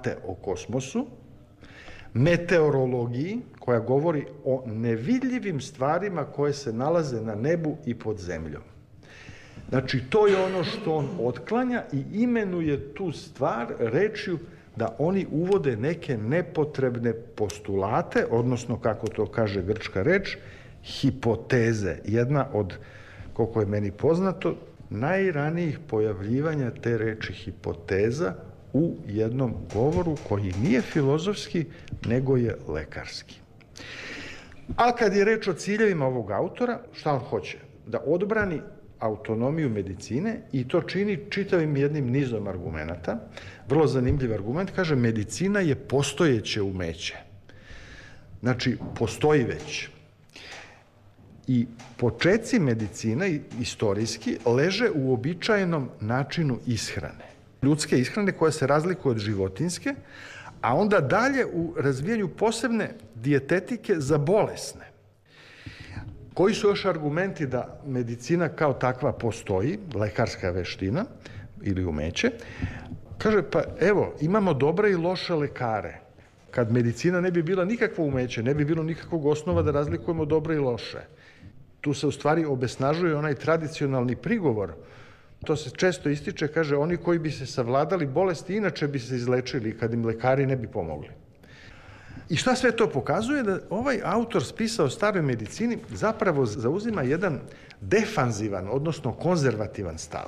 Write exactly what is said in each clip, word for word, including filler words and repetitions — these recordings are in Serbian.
postulate o kosmosu, meteorologiji koja govori o nevidljivim stvarima koje se nalaze na nebu i pod zemljom. Znači, to je ono što on otklanja i imenuje tu stvar rečju da oni uvode neke nepotrebne postulate, odnosno, kako to kaže grčka reč, hipoteze. Jedna od, koliko je meni poznato, najranijih pojavljivanja te reči hipoteza u jednom govoru koji nije filozofski, nego je lekarski. Ali kad je reč o ciljevima ovog autora, šta on hoće? Da odbrani autonomiju medicine i to čini čitavim jednim nizom argumenata. Vrlo zanimljiv argument, kaže, medicina je postojeće umeće. Znači, postoji već. I počeci medicine, istorijski, leže u uobičajenom načinu ishrane. Ljudske ishrane koja se razlikuje od životinjske, a onda dalje u razvijanju posebne dijetetike za bolesne. Koji su još argumenti da medicina kao takva postoji, lekarska veština ili umeće? Kaže, pa evo, imamo dobre i loše lekare. Kad medicina ne bi bila nikakvo umeće, ne bi bilo nikakvog osnova da razlikujemo dobre i loše. Tu se u stvari obesnažuje onaj tradicionalni prigovor. To se često ističe, kaže, oni koji bi se savladali bolesti inače bi se izlečili kad im lekari ne bi pomogli. I šta sve to pokazuje? Da ovaj autor spisa o staroj medicini zapravo zauzima jedan defanzivan, odnosno konzervativan stav.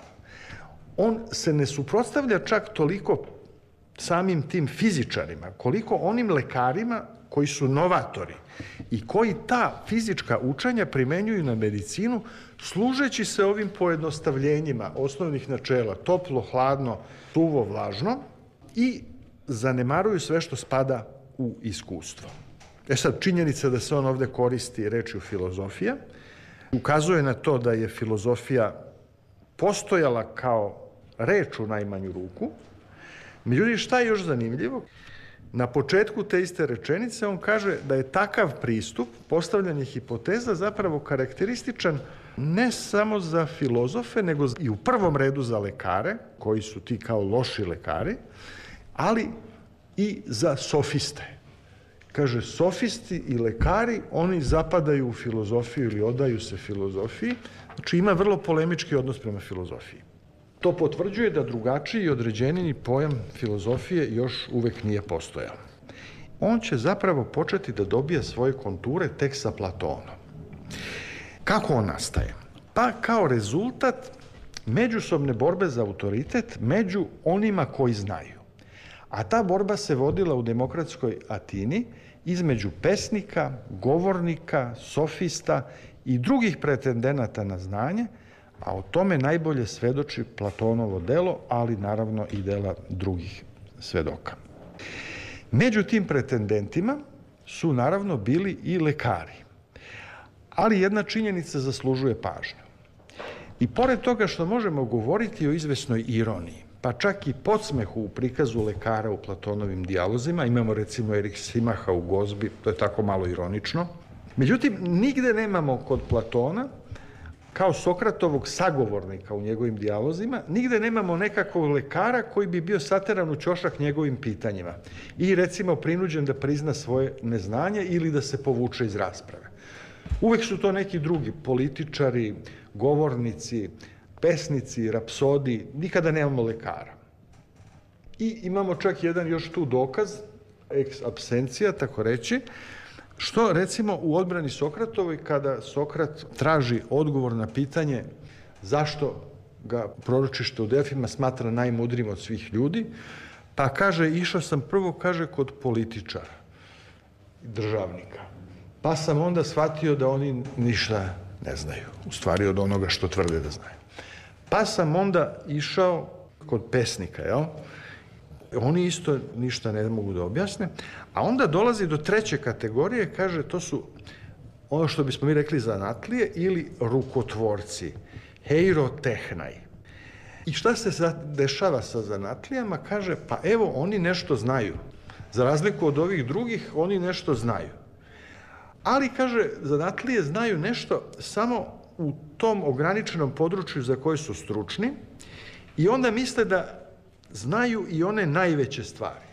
On se ne suprotstavlja čak toliko samim tim fizičarima, koliko onim lekarima koji su novatori i koji ta fizička učenja primenjuju na medicinu, služeći se ovim pojednostavljenjima osnovnih načela, toplo, hladno, suvo, vlažno, i zanemaruju sve što spada u iskustvo. E sad, činjenica da se on ovde koristi rečju filozofija, ukazuje na to da je filozofija postojala kao reč u najmanju ruku. Međutim, šta je još zanimljivo? Na početku te iste rečenice on kaže da je takav pristup, postavljanje hipoteza, zapravo karakterističan ne samo za filozofe, nego i u prvom redu za lekare, koji su ti kao loši lekari, ali i za sofiste. Kaže, sofisti i lekari, oni zapadaju u filozofiju ili odaju se filozofiji, znači ima vrlo polemički odnos prema filozofiji. To potvrđuje da drugačiji i određeniji pojam filozofije još uvek nije postojao. On će zapravo početi da dobija svoje konture tek sa Platonom. Kako on nastaje? Pa kao rezultat međusobne borbe za autoritet među onima koji znaju. A ta borba se vodila u demokratskoj Atini između pesnika, govornika, sofista i drugih pretendenata na znanje, a o tome najbolje svedoči Platonovo delo, ali naravno i dela drugih svedoka. Među tim pretendentima su naravno bili i lekari. Ali jedna činjenica zaslužuje pažnju. I pored toga što možemo govoriti o izvesnoj ironiji, pa čak i podsmehu u prikazu lekara u Platonovim dijalozima, imamo recimo Eriksimaha u Gozbi, to je tako malo ironično. Međutim, nigde nemamo kod Platona, kao Sokratovog sagovornika u njegovim dijalozima, nigde nemamo nekakvog lekara koji bi bio sateran u ćošak njegovim pitanjima i recimo prinuđen da prizna svoje neznanje ili da se povuče iz rasprave. Uvek su to neki drugi, političari, govornici, pesnici, rapsodi, nikada nemamo lekara. I imamo čak jedan još tu dokaz, ex absencija, tako reći, što recimo u odbrani Sokratovoj, kada Sokrat traži odgovor na pitanje zašto ga proročište u Delfima smatra najmudrijim od svih ljudi, pa kaže, išao sam prvo, kaže, kod političara, državnika. Pa sam onda shvatio da oni ništa ne znaju, u stvari od onoga što tvrde da znaju. Pa sam onda išao kod pesnika, jel? Oni isto ništa ne mogu da objasne, a onda dolazi do treće kategorije, kaže, to su ono što bismo mi rekli zanatlije ili rukotvorci, heirotehnaj. I šta se dešava sa zanatlijama? Kaže, pa evo, oni nešto znaju. Za razliku od ovih drugih, oni nešto znaju. Ali, kaže, zanatlije znaju nešto samo u tom ograničenom području za koje su stručni i onda misle da znaju i one najveće stvari.